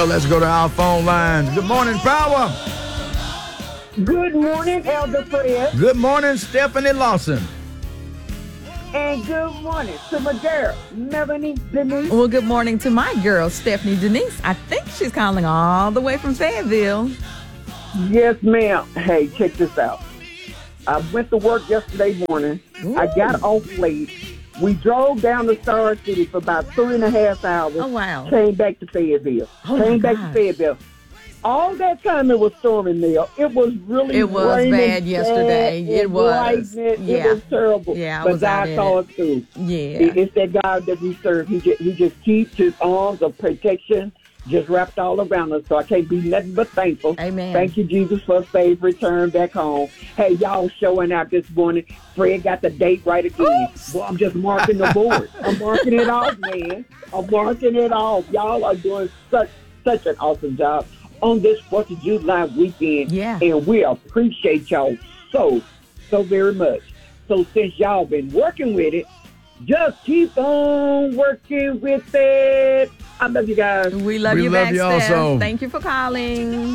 Let's go to our phone lines. Good morning, Power. Good morning, Elder Fred. Good morning, Stephanie Lawson. And good morning to my girl, Melanie Denise. Well, good morning to my girl, Stephanie Denise. I think she's calling all the way from Fayetteville. Yes, ma'am. Hey, check this out. I went to work yesterday morning. Ooh. I got off late. We drove down to Star City for about 3.5 hours. Oh, wow. Came back to Fayetteville. Came back to Fayetteville. All that time it was storming there. It was really It was raining bad yesterday. It was. Lightning. Yeah. It was terrible. Yeah, I but was out God in saw it. us through. Yeah. It's that God that we serve. He just keeps his arms of protection just wrapped all around us. So I can't be nothing but thankful. Amen. Thank you, Jesus, for a safe return back home. Hey, y'all showing out this morning. Fred got the date right again. Well, I'm just marking the board. I'm marking it off, man. I'm marking it off. Y'all are doing such an awesome job on this 4th of July weekend. Yeah. And we appreciate y'all so very much. So since y'all been working with it, just keep on working with it. I love you guys. We love We you love back, you Steph. also. Thank you for calling.